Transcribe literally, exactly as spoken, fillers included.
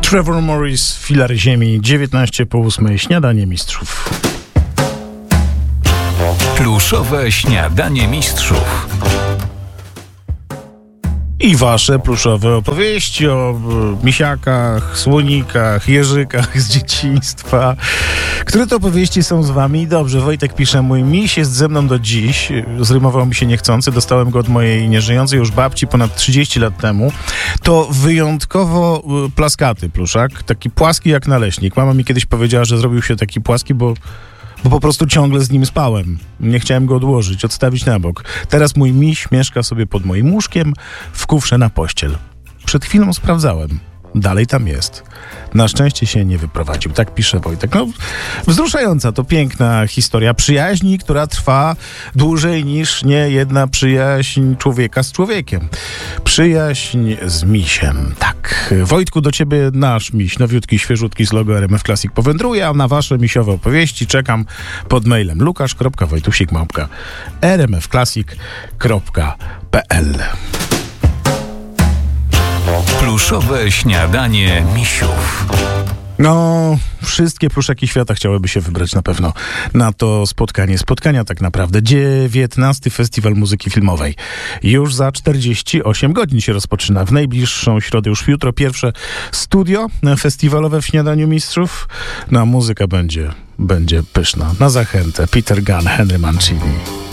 Trevor Morris, Filary Ziemi, dziewiętnaście po ósmej, śniadanie mistrzów. Pluszowe śniadanie mistrzów. I wasze pluszowe opowieści o e, misiakach, słonikach, jeżykach z dzieciństwa. Które to opowieści są z wami? Dobrze, Wojtek pisze, mój miś jest ze mną do dziś. Zrymował mi się niechcący, dostałem go od mojej nieżyjącej już babci ponad trzydzieści lat temu. To wyjątkowo e, plaskaty pluszak, taki płaski jak naleśnik. Mama mi kiedyś powiedziała, że zrobił się taki płaski, bo Bo po prostu ciągle z nim spałem. Nie chciałem go odłożyć, odstawić na bok. Teraz mój miś mieszka sobie pod moim łóżkiem w kufrze na pościel. Przed chwilą sprawdzałem. Dalej tam jest. Na szczęście się nie wyprowadził. Tak pisze Wojtek. No, wzruszająca to piękna historia przyjaźni, która trwa dłużej niż nie jedna przyjaźń człowieka z człowiekiem. Przyjaźń z misiem. Tak. Wojtku, do ciebie nasz miś, nowiutki, świeżutki z logo R M F Classic powędruje, a na wasze misiowe opowieści czekam pod mailem lukasz kropka wojtusik małpka r m f classic kropka p l. Pluszowe śniadanie misiów. No, wszystkie pluszaki świata chciałyby się wybrać na pewno na to spotkanie. Spotkania tak naprawdę. dziewiętnasty Festiwal Muzyki Filmowej. Już za czterdzieści osiem godzin się rozpoczyna. W najbliższą środę, już jutro, pierwsze studio festiwalowe w Śniadaniu Mistrzów. No, a muzyka będzie, będzie pyszna. Na zachętę Peter Gunn, Henry Mancini.